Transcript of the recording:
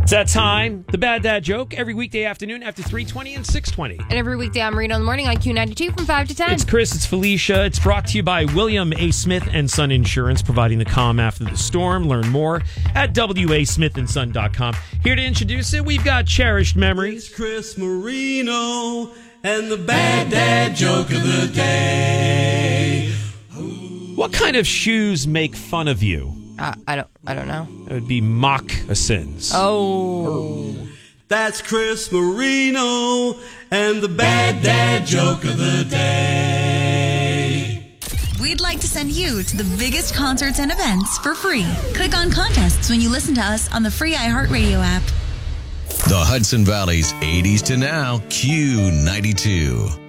It's that time, the Bad Dad Joke, every weekday afternoon after 3:20 and 6:20. And every weekday on Marino in the Morning on Q92 from 5 to 10. It's Chris, it's Felicia. It's brought to you by William A. Smith & Son Insurance, providing the calm after the storm. Learn more at wasmithandson.com. Here to introduce it, we've got Cherished Memories. It's Chris Marino and the Bad Dad Joke of the Day. What kind of shoes make fun of you? I don't know. It would be moccasins. Oh. That's Chris Marino and the Bad Dad Joke of the Day. We'd like to send you to the biggest concerts and events for free. Click on contests when you listen to us on the free iHeartRadio app. The Hudson Valley's 80s to now, Q92.